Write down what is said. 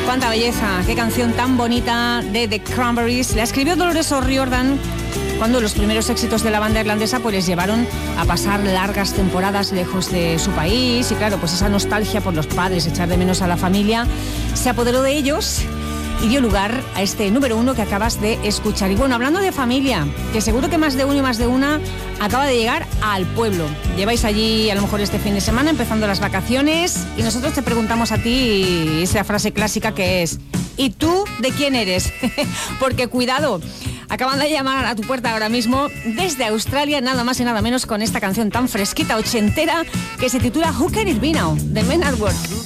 Cuánta belleza, qué canción tan bonita de The Cranberries. La escribió Dolores O'Riordan cuando los primeros éxitos de la banda irlandesa pues les llevaron a pasar largas temporadas lejos de su país y claro, pues esa nostalgia por los padres, echar de menos a la familia, se apoderó de ellos y dio lugar a este número 1 que acabas de escuchar. Y bueno, hablando de familia, que seguro que más de uno y más de una acaba de llegar al pueblo. Lleváis allí a lo mejor este fin de semana empezando las vacaciones y nosotros te preguntamos a ti esa frase clásica que es ¿y tú de quién eres? Porque cuidado, acaban de llamar a tu puerta ahora mismo desde Australia, nada más y nada menos con esta canción tan fresquita, ochentera, que se titula Who Can It Be Now, de Men at Work.